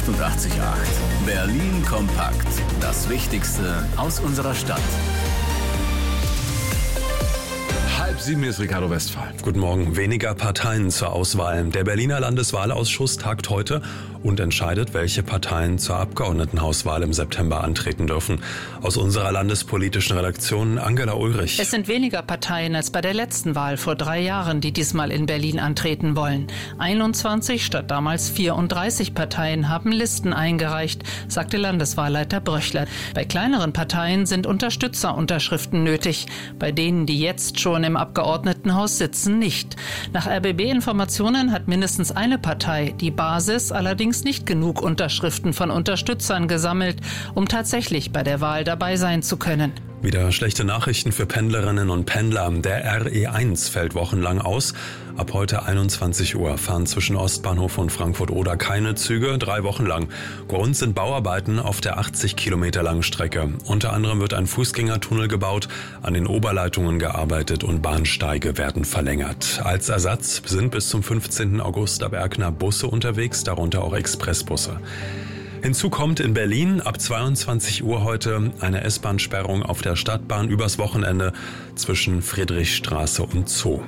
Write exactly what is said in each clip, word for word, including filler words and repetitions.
achtundachtzig Komma acht. Berlin kompakt. Das Wichtigste aus unserer Stadt. Halb sieben ist Ricardo Westphal. Guten Morgen. Weniger Parteien zur Auswahl. Der Berliner Landeswahlausschuss tagt heute und entscheidet, welche Parteien zur Abgeordnetenhauswahl im September antreten dürfen. Aus unserer landespolitischen Redaktion Angela Ulrich. Es sind weniger Parteien als bei der letzten Wahl vor drei Jahren, die diesmal in Berlin antreten wollen. einundzwanzig statt damals vierunddreißig Parteien haben Listen eingereicht, sagte Landeswahlleiter Bröchler. Bei kleineren Parteien sind Unterstützerunterschriften nötig. Bei denen, die jetzt schon im Abgeordnetenhaus sitzen, nicht. Nach R B B-Informationen hat mindestens eine Partei, die Basis, allerdings nicht genug Unterschriften von Unterstützern gesammelt, um tatsächlich bei der Wahl dabei sein zu können. Wieder schlechte Nachrichten für Pendlerinnen und Pendler. Der R E eins fällt wochenlang aus. Ab heute einundzwanzig Uhr fahren zwischen Ostbahnhof und Frankfurt-Oder keine Züge, drei Wochen lang. Grund sind Bauarbeiten auf der achtzig Kilometer langen Strecke. Unter anderem wird ein Fußgängertunnel gebaut, an den Oberleitungen gearbeitet und Bahnsteige werden verlängert. Als Ersatz sind bis zum fünfzehnten August ab Erkner Busse unterwegs, darunter auch Expressbusse. Hinzu kommt in Berlin ab zweiundzwanzig Uhr heute eine S-Bahn-Sperrung auf der Stadtbahn übers Wochenende zwischen Friedrichstraße und Zoo.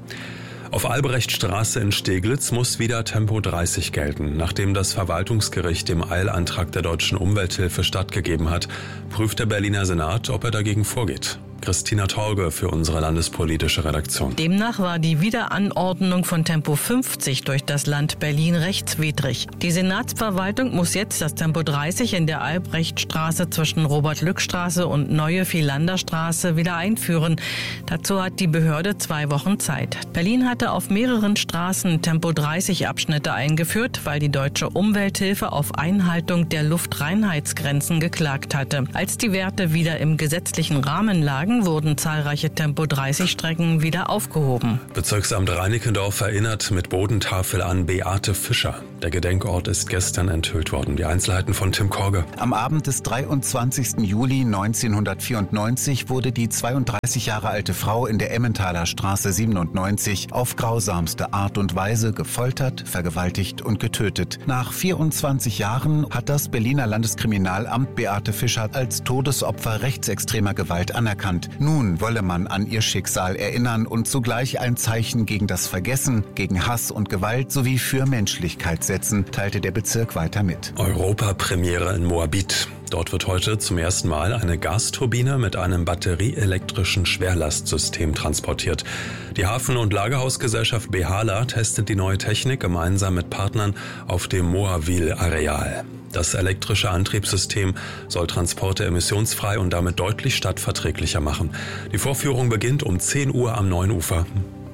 Auf Albrechtstraße in Steglitz muss wieder Tempo dreißig gelten. Nachdem das Verwaltungsgericht dem Eilantrag der Deutschen Umwelthilfe stattgegeben hat, prüft der Berliner Senat, ob er dagegen vorgeht. Christina Torge für unsere landespolitische Redaktion. Demnach war die Wiederanordnung von Tempo fünfzig durch das Land Berlin rechtswidrig. Die Senatsverwaltung muss jetzt das Tempo dreißig in der Albrechtstraße zwischen Robert-Lück-Straße und Neue Vielander-Straße wieder einführen. Dazu hat die Behörde zwei Wochen Zeit. Berlin hatte auf mehreren Straßen Tempo dreißig Abschnitte eingeführt, weil die Deutsche Umwelthilfe auf Einhaltung der Luftreinheitsgrenzen geklagt hatte. Als die Werte wieder im gesetzlichen Rahmen lagen, wurden zahlreiche Tempo dreißig Strecken wieder aufgehoben. Bezirksamt Reinickendorf erinnert mit Bodentafel an Beate Fischer. Der Gedenkort ist gestern enthüllt worden. Die Einzelheiten von Tim Korge. Am Abend des dreiundzwanzigsten Juli neunzehnhundertvierundneunzig wurde die zweiunddreißig Jahre alte Frau in der Emmentaler Straße siebenundneunzig auf grausamste Art und Weise gefoltert, vergewaltigt und getötet. Nach vierundzwanzig Jahren hat das Berliner Landeskriminalamt Beate Fischer als Todesopfer rechtsextremer Gewalt anerkannt. Nun wolle man an ihr Schicksal erinnern und zugleich ein Zeichen gegen das Vergessen, gegen Hass und Gewalt sowie für Menschlichkeit setzen, teilte der Bezirk weiter mit. Europapremiere in Moabit. Dort wird heute zum ersten Mal eine Gasturbine mit einem batterieelektrischen Schwerlastsystem transportiert. Die Hafen- und Lagerhausgesellschaft Behala testet die neue Technik gemeinsam mit Partnern auf dem Moawil-Areal. Das elektrische Antriebssystem soll Transporte emissionsfrei und damit deutlich stadtverträglicher machen. Die Vorführung beginnt um zehn Uhr am Neuen Ufer.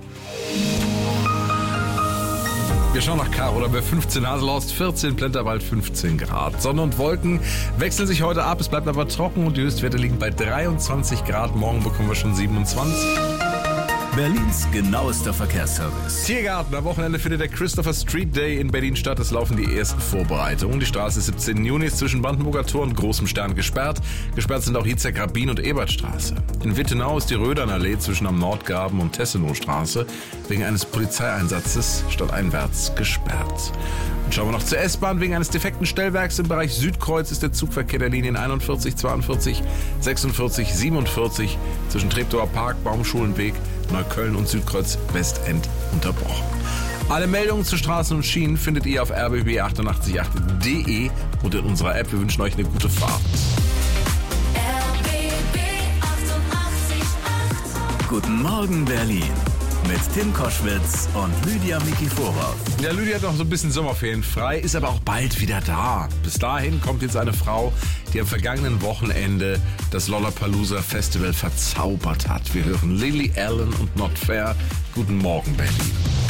Wir schauen nach Karo, da bei fünfzehn Haselhorst, vierzehn Plenterwald, fünfzehn Grad. Sonne und Wolken wechseln sich heute ab, es bleibt aber trocken und die Höchstwerte liegen bei dreiundzwanzig Grad. Morgen bekommen wir schon siebenundzwanzig. Berlins genauester Verkehrsservice. Tiergarten, am Wochenende findet der Christopher Street Day in Berlin statt. Es laufen die ersten Vorbereitungen. Die Straße siebzehnten Juni ist zwischen Brandenburger Tor und Großem Stern gesperrt. Gesperrt sind auch Hitzek Rabin und Ebertstraße. In Wittenau ist die Rödernallee zwischen am Nordgraben und Tessenowstraße wegen eines Polizeieinsatzes stadteinwärts gesperrt. Und schauen wir noch zur S-Bahn. Wegen eines defekten Stellwerks im Bereich Südkreuz ist der Zugverkehr der Linien einundvierzig, zweiundvierzig, sechsundvierzig, siebenundvierzig zwischen Treptower Park, Baumschulenweg, Neukölln und Südkreuz Westend unterbrochen. Alle Meldungen zu Straßen und Schienen findet ihr auf r b b acht acht acht punkt d e und in unserer App. Wir wünschen euch eine gute Fahrt. R B B achtundachtzig Komma acht. Guten Morgen Berlin. Mit Tim Koschwitz und Lydia Mikiforov. Ja, Lydia hat noch so ein bisschen Sommerferien frei, ist aber auch bald wieder da. Bis dahin kommt jetzt eine Frau, die am vergangenen Wochenende das Lollapalooza Festival verzaubert hat. Wir hören Lily Allen und Not Fair. Guten Morgen, Berlin.